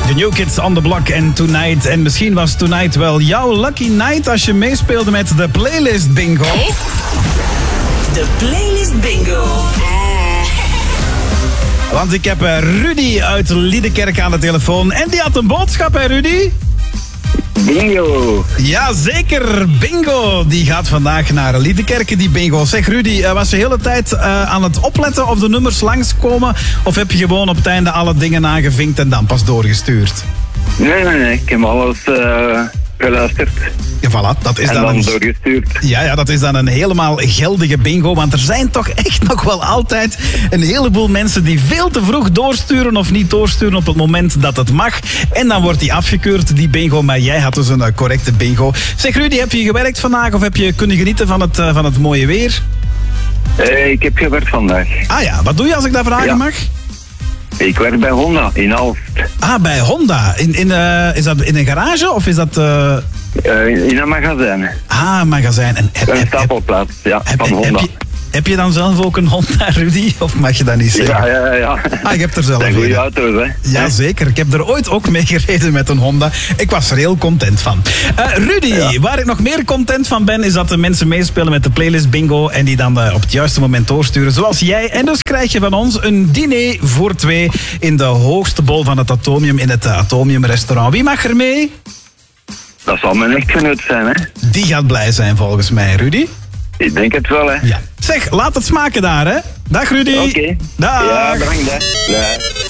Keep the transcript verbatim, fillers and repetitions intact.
De New Kids on the Block en Tonight. En misschien was Tonight wel jouw lucky night als je meespeelde met de Playlist Bingo. De Playlist Bingo. Want ik heb Rudy uit Liedekerk aan de telefoon. En die had een boodschap, hè Rudy? Bingo. Jazeker, bingo. Die gaat vandaag naar Liedekerk, die bingo. Zeg Rudy, was je de hele tijd uh, aan het opletten of de nummers langskomen? Of heb je gewoon op het einde alle dingen aangevinkt en dan pas doorgestuurd? Nee, nee, nee. Ik heb alles uh, geluisterd. Ja, voilà, dat is en dan, dan een... doorgestuurd. Ja, ja, dat is dan een helemaal geldige bingo. Want er zijn toch echt nog wel altijd een heleboel mensen die veel te vroeg doorsturen of niet doorsturen op het moment dat het mag. En dan wordt die afgekeurd, die bingo. Maar jij had dus een uh, correcte bingo. Zeg Rudy, heb je gewerkt vandaag of heb je kunnen genieten van het, uh, van het mooie weer? Uh, ik heb gewerkt vandaag. Ah ja, wat doe je als ik dat vragen ja. mag? Ik werk bij Honda in Alst. Ah, bij Honda. In, in, uh, is dat in een garage of is dat... Uh... Uh, in een magazijn. Ah, magazijn. En, heb, een stapelplaats, ja, heb, van heb, Honda. Heb je, heb je dan zelf ook een Honda, Rudy? Of mag je dat niet zeggen? Ja, ja, ja. Ah, ik heb er zelf een. een. Goede auto's, hè? Ja, zeker. Ik heb er ooit ook mee gereden met een Honda. Ik was er heel content van. Uh, Rudy, ja. Waar ik nog meer content van ben, is dat de mensen meespelen met de Playlist Bingo en die dan uh, op het juiste moment doorsturen, zoals jij. En dus krijg je van ons een diner voor twee in de hoogste bol van het Atomium in het uh, Atomium restaurant. Wie mag er mee? Dat zal mijn echtgenoot zijn, hè? Die gaat blij zijn volgens mij, Rudy. Ik denk het wel, hè? Ja. Zeg, laat het smaken daar, hè? Dag Rudy. Oké. Okay. Dag. Ja, bedankt, hè. Ja.